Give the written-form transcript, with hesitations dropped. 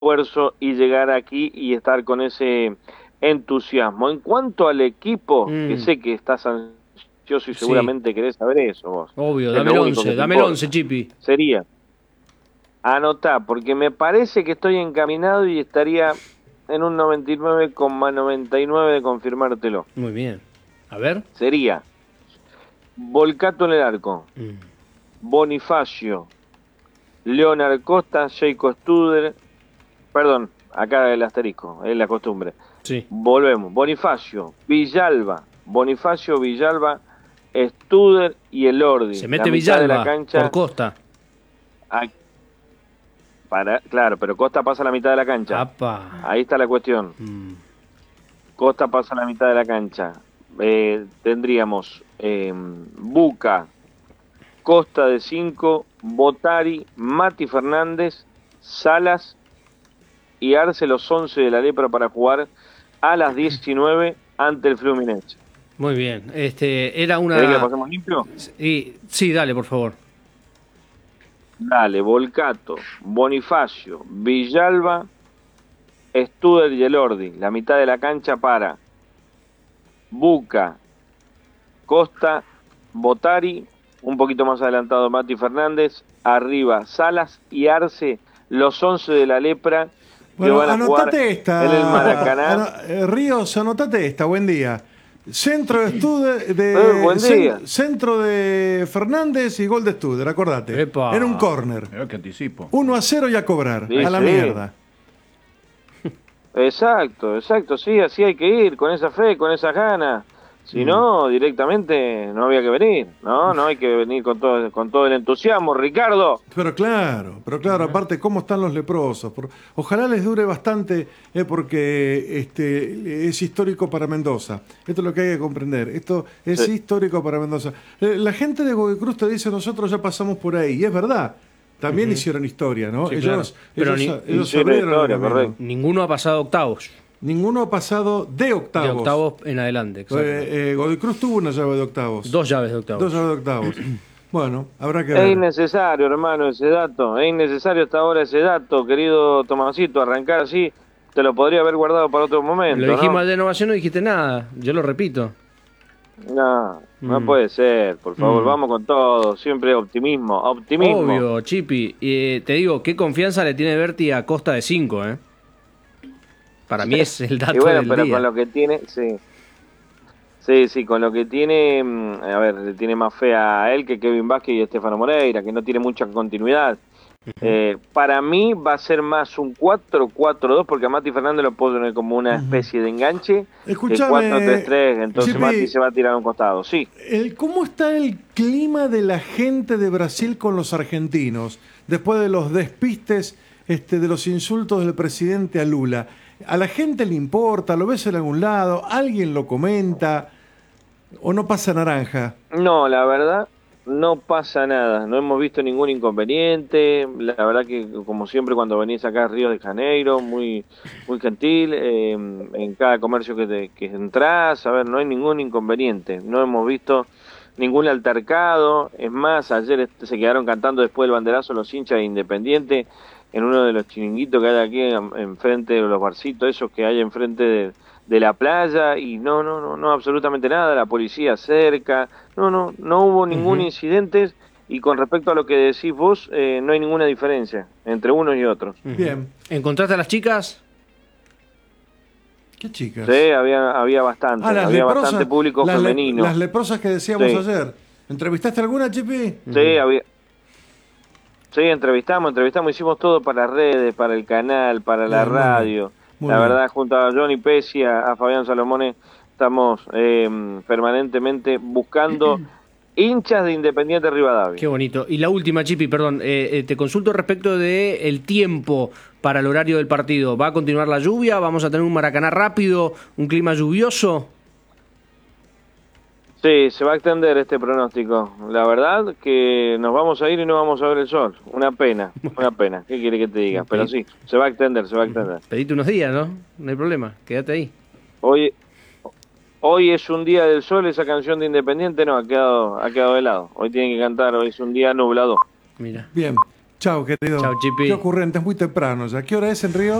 esfuerzo y llegar aquí y estar con ese entusiasmo. En cuanto al equipo, que sé que estás ansioso y Sí, seguramente querés saber eso vos, obvio, es dame lo el único que 11, te dame el 11, importa, Chipi. sería anotá, porque me parece que estoy encaminado y estaría en un 99,99 de confirmártelo. Muy bien. A ver. Sería Volcato en el arco, Bonifacio, Leonard Costa, Jacob Studer, perdón, acá el asterisco, es la costumbre. Sí. Volvemos, Bonifacio, Villalba, Studer y Se Elordi, la mete mitad de la Villalba por cancha, Costa. a- claro, pero Costa pasa la mitad de la cancha. Apa. Ahí está la cuestión. Mm. Costa pasa la mitad de la cancha. Tendríamos Buca, Costa de 5, Botari, Mati Fernández, Salas y Arce los 11 de la Lepra para jugar a las 19 ante el Fluminense. Muy bien. Era ¿Querés que la una. pasemos limpio? Sí, dale, por favor. Dale, Volcato, Bonifacio, Villalba, Studer y Elordi. La mitad de la cancha para Buca, Costa, Botari, un poquito más adelantado Mati Fernández, arriba Salas y Arce, los 11 de la Lepra que Bueno, van a jugar anotate en el esta. Maracaná. Ríos, anotate esta. Buen día. Centro de Buen día. centro de Fernández y gol de Studer, acordate. Epa. En un córner. Mirá qué anticipo. 1-0 y a cobrar. Sí, a la sí. mierda. Exacto, sí, así hay que ir, con esa fe, con esas ganas. Si no, directamente no había que venir, no hay que venir con todo el entusiasmo, Ricardo. Pero claro, aparte, ¿cómo están los leprosos? Ojalá les dure bastante, porque es histórico para Mendoza. Esto es lo que hay que comprender. Esto es Sí. histórico para Mendoza. La gente de Godoy Cruz te dice, nosotros ya pasamos por ahí. Y es verdad. También hicieron historia, ¿no? Sí, claro. Pero ellos hicieron abrieron el historia, camino. correcto. Ninguno ha pasado octavos. Ninguno ha pasado de octavos. De octavos en adelante. Exacto. Godoy Cruz tuvo una llave de octavos. Dos llaves de octavos. Dos llaves de octavos. Bueno, habrá que Es ver. innecesario, hermano, ese dato, es innecesario hasta ahora ese dato, querido Tomasito, arrancar así, te lo podría haber guardado para otro momento, Lo dijimos ¿no? al de Innovación, no dijiste nada. Yo lo repito. No puede ser, por favor, vamos con todo, siempre optimismo. Obvio, Chipi. Te digo, qué confianza le tiene Berti a Costa de 5, ¿eh? Para mí es el dato Y bueno, del pero día. con lo que tiene, sí, con lo que tiene, a ver, le tiene más fe a él que Kevin Vázquez y Estefano Moreira, que no tiene mucha continuidad. Para mí va a ser más un 4-4-2, porque a Mati Fernández lo puedo tener como una especie de enganche, Escuchame, que 4-3-3, entonces Chipi, Mati se va a tirar a un costado, sí. ¿Cómo está el clima de la gente de Brasil con los argentinos después de los despistes, de los insultos del presidente a Lula? ¿A la gente le importa? ¿Lo ves en algún lado? ¿Alguien lo comenta? ¿O no pasa naranja? No, la verdad, no pasa nada, no hemos visto ningún inconveniente, la verdad que como siempre cuando venís acá a Río de Janeiro, muy gentil, en cada comercio que entrás, a ver, no hay ningún inconveniente, no hemos visto ningún altercado, es más, ayer se quedaron cantando después del banderazo los hinchas de Independiente en uno de los chiringuitos que hay aquí enfrente de los barcitos esos que hay enfrente de la playa y no, absolutamente nada, la policía cerca, no hubo ningún incidente y con respecto a lo que decís vos, no hay ninguna diferencia entre unos y otros. Bien. ¿Encontraste a las chicas? ¿Qué chicas? Sí, había bastante, las había leprosas, bastante público femenino. las leprosas que decíamos Sí. ayer. ¿Entrevistaste alguna, Chipi? Sí, entrevistamos, hicimos todo para redes, para el canal, para la Bien, muy bien. radio. Muy La bien. verdad, junto a Johnny Pesci, a Fabián Salomone, estamos permanentemente buscando hinchas de Independiente Rivadavia. Qué bonito. Y la última, Chipi, perdón, te consulto respecto de el tiempo para el horario del partido. ¿Va a continuar la lluvia? ¿Vamos a tener un Maracaná rápido? ¿Un clima lluvioso? Sí, se va a extender este pronóstico. La verdad que nos vamos a ir y no vamos a ver el sol. Una pena. ¿Qué quiere que te diga? Pero sí, se va a extender. Pedite unos días, ¿no? No hay problema, quédate ahí. Hoy es un día del sol, esa canción de Independiente no, ha quedado de lado. Hoy tienen que cantar, hoy es un día nublado. Mira. Bien. Chao, querido. Chao, Chipi. Qué ocurrente, es muy temprano ya. ¿Qué hora es en Río?